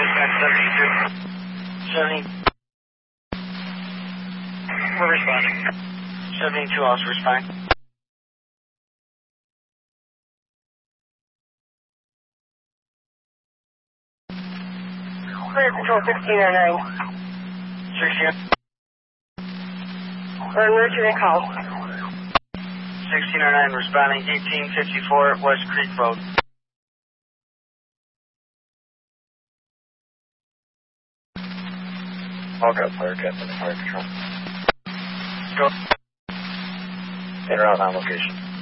Dispatch 72. 70. We're responding. 72 also responding. Clear Control 1609. 16. We're nurturing call. 1609 responding. 1854 West Creek Road. All got fire captain and fire control. Go. In route on location.